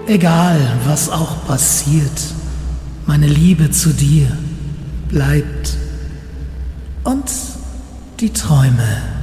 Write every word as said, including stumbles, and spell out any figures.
Egal, was auch passiert, meine Liebe zu dir bleibt und die Träume